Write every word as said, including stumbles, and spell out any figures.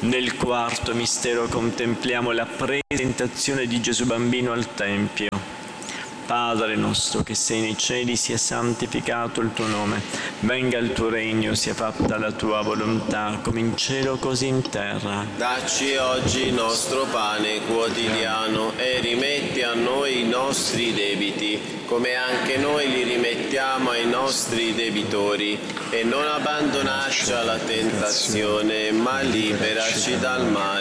Nel quarto mistero contempliamo la presentazione di Gesù bambino al Tempio. Padre nostro che sei nei cieli, sia santificato il tuo nome, venga il tuo regno, sia fatta la tua volontà, come in cielo così in terra. Dacci oggi il nostro pane quotidiano e rimetti a noi i nostri debiti, come anche noi li rimettiamo ai nostri debitori, e non abbandonarci alla tentazione, ma liberaci dal male.